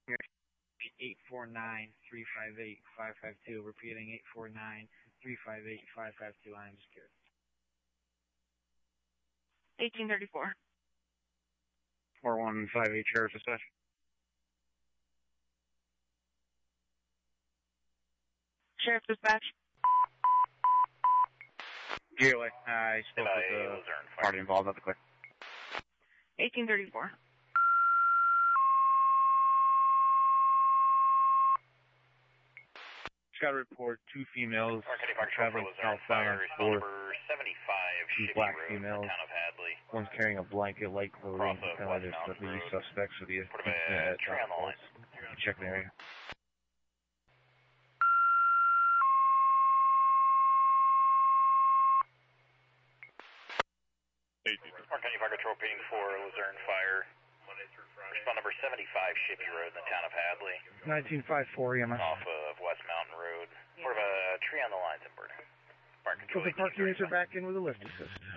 849-358-552. Repeating 849-358-552. I am secured. 1834. 4158 Sheriff's Dispatch. Sheriff's Dispatch. GOA. I spoke with the party involved at the clear. 1834. Just got a report, 2 females traveling southbound on 4. 2 black females. One's carrying a blanket, light clothing. Kind of there's the suspects for the incident at check the area. County Fire Control ping for Luzerne Fire. Respond number 75 Shippey Road in the town of Hadley. 1954 EMS. Off of West Mountain Road. Sort of a tree on the lines in Bird. So the park units are back in with a lift assist.